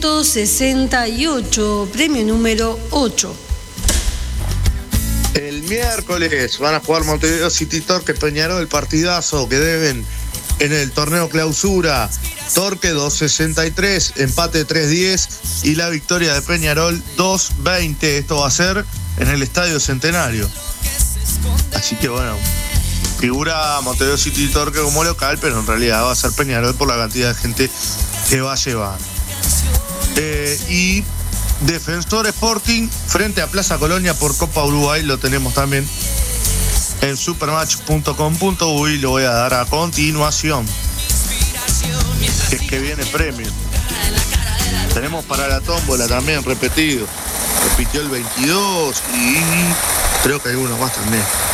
168, premio número 8. El miércoles van a jugar Montevideo City Torque Peñarol, partidazo que deben en el torneo clausura. Torque 263, empate 3-10 y la victoria de Peñarol 2-20. Esto va a ser en el Estadio Centenario. Así que bueno, figura Montevideo City Torque como local, pero en realidad va a ser Peñarol por la cantidad de gente que va a llevar. Y Defensor Sporting frente a Plaza Colonia por Copa Uruguay, lo tenemos también en supermatch.com.uy, lo voy a dar a continuación. Que es que viene premio. Tenemos para la tómbola también repetido. Repitió el 22 y creo que hay uno más también.